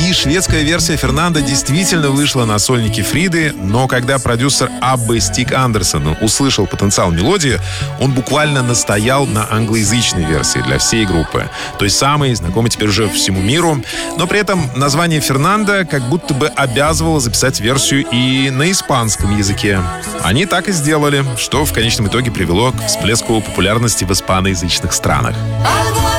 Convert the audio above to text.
И шведская версия Фернандо действительно вышла на сольнике Фриды, но когда продюсер Аббы Стиг Андерсон услышал потенциал мелодии, он буквально настоял на англоязычной версии для всей группы. Той самой, знакомой теперь уже всему миру. Но при этом название Фернандо как будто бы обязывало записать версию и на испанском языке. Они так и сделали, что в конечном итоге привело к всплеску популярности в испаноязычных странах.